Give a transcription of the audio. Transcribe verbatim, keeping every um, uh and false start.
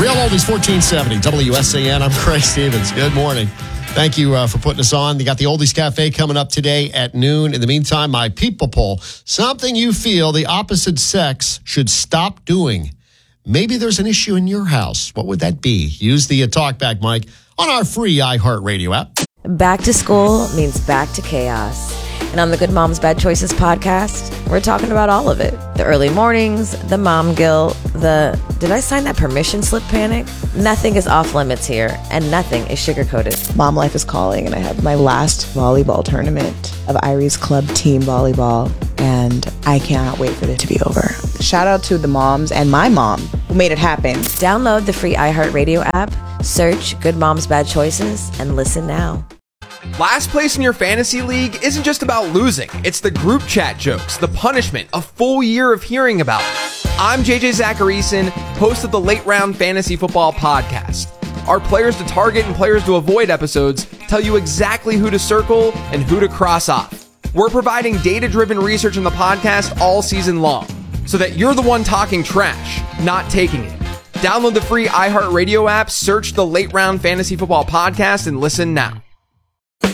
Real Oldies fourteen seventy, W S A N. I'm Craig Stevens. Good morning. Thank you uh, for putting us on. You got the Oldies Cafe coming up today at noon. In the meantime, my people poll. Something you feel the opposite sex should stop doing. Maybe there's an issue in your house. What would that be? Use the uh, talkback mic on our free iHeartRadio app. Back to school means back to chaos. And on the Good Moms Bad Choices podcast, we're talking about all of it. The early mornings, the mom guilt, the did I sign that permission slip panic? Nothing is off limits here, and nothing is sugar-coated. Mom life is calling, and I have my last volleyball tournament of Irie's Club team volleyball, and I cannot wait for it to be over. Shout out to the moms and my mom who made it happen. Download the free iHeartRadio app, search Good Moms Bad Choices, and listen now. Last place in your fantasy league isn't just about losing. It's the group chat jokes, the punishment, a full year of hearing about it. I'm J J Zacharyson, host of the Late Round Fantasy Football Podcast. Our players to target and players to avoid episodes tell you exactly who to circle and who to cross off. We're providing data-driven research in the podcast all season long, so that you're the one talking trash, not taking it. Download the free iHeartRadio app, search the Late Round Fantasy Football Podcast, and listen now.